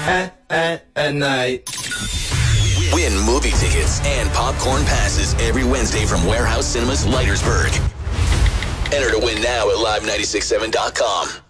at night. Win movie tickets and popcorn passes every Wednesday from Warehouse Cinemas, Leitersburg. Enter to win now at live967.com.